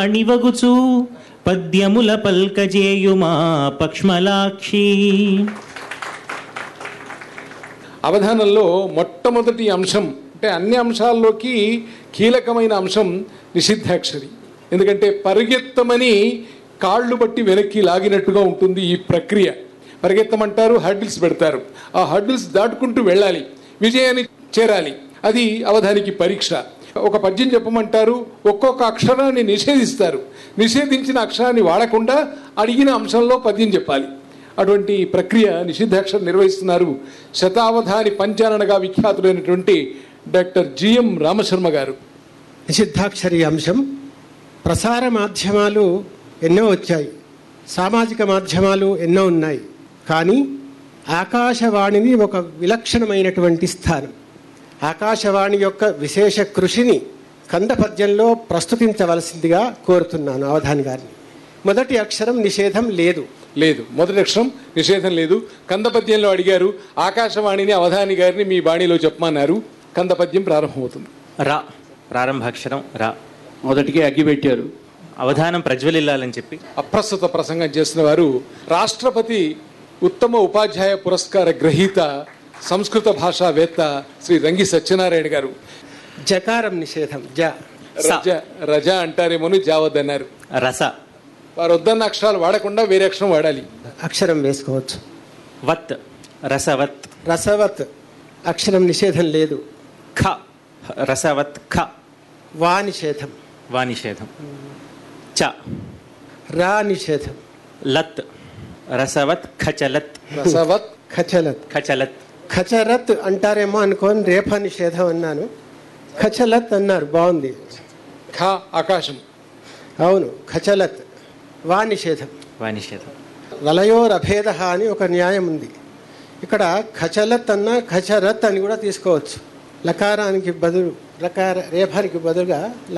అణివగుచు పద్యముల పల్కజేయుమా పక్ష్మలాక్షి. అవధానంలో మొట్టమొదటి అంశం అంటే అన్ని అంశాల్లోకి కీలకమైన అంశం నిషిద్ధాక్షరి. ఎందుకంటే పరిగెత్తమని కాళ్ళు బట్టి వెనక్కి లాగినట్టుగా ఉంటుంది ఈ ప్రక్రియ. పరిగెత్తమంటారు, హర్డిల్స్ పెడతారు, ఆ హర్డిల్స్ దాటుకుంటూ వెళ్ళాలి, విజయాన్ని చేరాలి. అది అవధానికి పరీక్ష. ఒక పద్యం చెప్పమంటారు, ఒక్కొక్క అక్షరాన్ని నిషేధిస్తారు, నిషేధించిన అక్షరాన్ని వాడకుండా అడిగిన అంశంలో పద్యం చెప్పాలి. అటువంటి ప్రక్రియ నిషిద్ధాక్షరం నిర్వహిస్తున్నారు శతావధాని పంచాననగా విఖ్యాతులైనటువంటి డాక్టర్ జిఎం రామశర్మ గారు. నిషిద్ధాక్షరి అంశం ప్రసార మాధ్యమాలు ఎన్నో వచ్చాయి, సామాజిక మాధ్యమాలు ఎన్నో ఉన్నాయి. కానీ ఆకాశవాణిని ఒక విలక్షణమైనటువంటి స్థానం, ఆకాశవాణి యొక్క విశేష కృషిని కందపద్యంలో ప్రస్తుతించవలసిందిగా కోరుతున్నాను అవధాని గారిని. మొదటి అక్షరం నిషేధం లేదు. మొదటి అక్షరం నిషేధం లేదు. కందపద్యంలో అడిగారు, ఆకాశవాణిని అవధాని గారిని మీ బాణీలో చెప్పమన్నారు. కందపద్యం ప్రారంభమవుతుంది. రా ప్రారంభాక్షరం రా. మొదటికి అగ్గి పెట్టారు, అవధానం ప్రజ్వలిల్లాలని చెప్పి అప్రస్తుత ప్రసంగం చేసిన వారు రాష్ట్రపతి ఉత్తమ ఉపాధ్యాయ పురస్కార గ్రహీత సంస్కృత భాషావేత్త శ్రీ రంగి సత్యనారాయణ గారు. జకారం నిషేధం. రజ అంటారేమోని జావద్దన్నారు. రస. వారు వద్దన్న అక్షరాలు వాడకుండా వేరే అక్షరం వాడాలి. అక్షరం వేసుకోవచ్చు. వత్ రసవత్. రసవత్ అక్షరం నిషేధం లేదు. ఖ రసవత్ ఖ. వా నిషేధం. వా నిషేధం. చ రా నిషేధం. లత్ రసవత్ ఖచలత్. రసవత్ ఖచలత్. ఖచలత్. ఖచరత్ అంటారేమో అనుకోని రేఫ నిషేధం అన్నాను, ఖచలత్ అన్నారు, బాగుంది. ఖ ఆకాశం. అవును, ఖచలత్. వా నిషేధం. వా నిషేధం. వలయోరభేద అని ఒక న్యాయం ఉంది. ఇక్కడ ఖచలత్ అన్న ఖచరత్ అని కూడా తీసుకోవచ్చు. లకారానికి బదులు రేఫానికి బదులుగా